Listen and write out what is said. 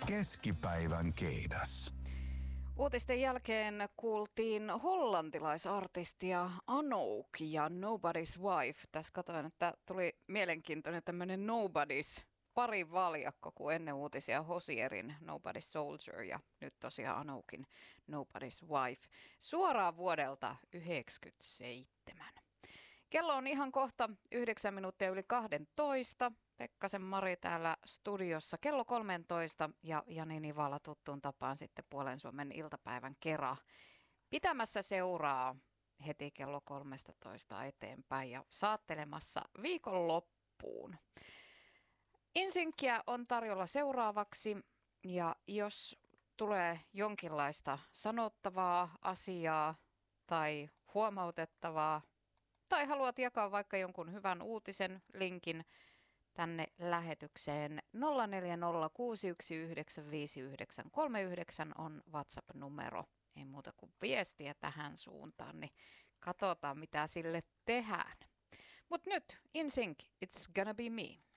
Keskipäivän keidas. Uutisten jälkeen kuultiin hollantilaisartistia Anouk ja Nobody's Wife. Tässä katsoin, että tuli mielenkiintoinen tämmöinen Nobody's parivaljakko, kun ennen uutisia Hosierin Nobody's Soldier ja nyt tosiaan Anoukin Nobody's Wife. Suoraan vuodelta 1997. Kello on ihan kohta 9 minuuttia yli 12. Pekkasen Mari täällä studiossa kello 13 ja Jani Nivala tuttuun tapaan sitten Puolen Suomen iltapäivän kera pitämässä seuraa heti kello 13 eteenpäin ja saattelemassa viikon loppuun. Insinkiä on tarjolla seuraavaksi ja jos tulee jonkinlaista sanottavaa asiaa tai huomautettavaa tai haluat jakaa vaikka jonkun hyvän uutisen linkin tänne lähetykseen 0406195939 on WhatsApp-numero. Ei muuta kuin viestiä tähän suuntaan, niin katsotaan mitä sille tehdään. Mut nyt, InSync, It's Gonna Be Me.